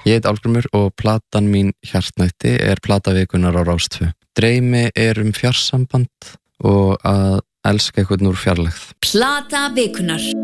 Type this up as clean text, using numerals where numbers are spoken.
Ég heit Álfgrímur og platan mín Hjartnætti plata vikunar á Rás 2. Dreymi fjarsamband og að elska einhvern úr fjarlægð. Plata vikunar.